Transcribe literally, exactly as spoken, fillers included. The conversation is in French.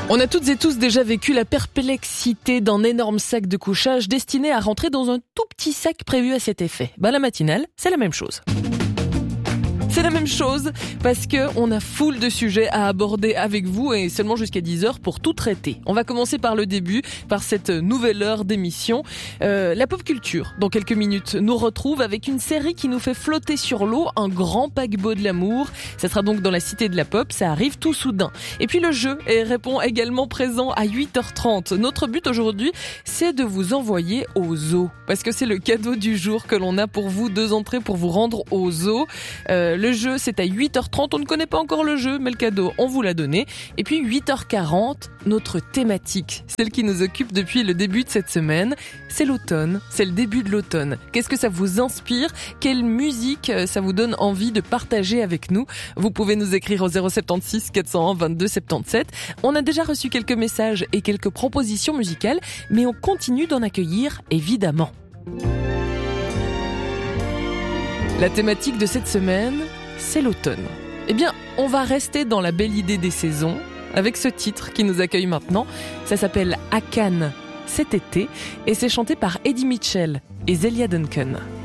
On a toutes et tous déjà vécu la perplexité d'un énorme sac de couchage destiné à rentrer dans un tout petit sac prévu à cet effet. Bah, la matinale, c'est la même chose. C'est la même chose parce que on a foule de sujets à aborder avec vous et seulement jusqu'à dix heures pour tout traiter. On va commencer par le début, par cette nouvelle heure d'émission. Euh, la pop culture, dans quelques minutes, nous retrouve avec une série qui nous fait flotter sur l'eau, un grand paquebot de l'amour. Ça sera donc dans la cité de la pop, ça arrive tout soudain. Et puis le jeu et répond également présent à huit heures trente. Notre but aujourd'hui, c'est de vous envoyer au zoo. Parce que c'est le cadeau du jour que l'on a pour vous, deux entrées pour vous rendre au zoo. Euh, Le jeu, c'est à huit heures trente. On ne connaît pas encore le jeu, mais le cadeau, on vous l'a donné. Et puis, huit heures quarante, notre thématique, celle qui nous occupe depuis le début de cette semaine, c'est l'automne. C'est le début de l'automne. Qu'est-ce que ça vous inspire? Quelle musique ça vous donne envie de partager avec nous? Vous pouvez nous écrire au zéro sept six quatre zéro un vingt-deux soixante-dix-sept. On a déjà reçu quelques messages et quelques propositions musicales, mais on continue d'en accueillir, évidemment. La thématique de cette semaine, c'est l'automne. Eh bien, on va rester dans la belle idée des saisons avec ce titre qui nous accueille maintenant. Ça s'appelle À Cannes cet été et c'est chanté par Eddie Mitchell et Zelia Duncan.